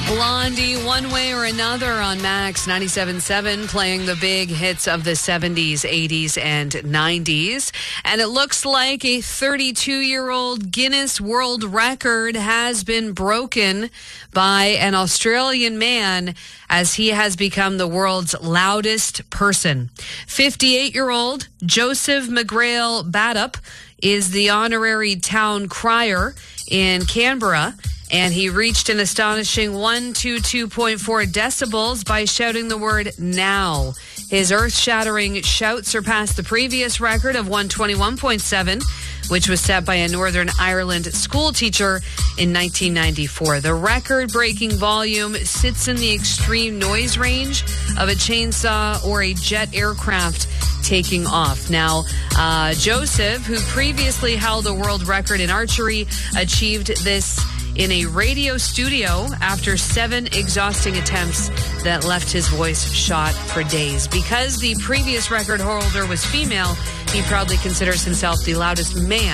Blondie, One Way or Another on Max 97.7, playing the big hits of the 70s, 80s, and 90s. And it looks like a 32-year-old Guinness World Record has been broken by an Australian man as he has become the world's loudest person. 58-year-old Joseph McGrail Badup is the honorary town crier in Canberra, and he reached an astonishing 122.4 decibels by shouting the word now. His earth-shattering shout surpassed the previous record of 121.7, which was set by a Northern Ireland school teacher in 1994. The record-breaking volume sits in the extreme noise range of a chainsaw or a jet aircraft taking off. Now, Joseph, who previously held a world record in archery, achieved this in a radio studio after 7 exhausting attempts that left his voice shot for days. Because the previous record holder was female, he proudly considers himself the loudest man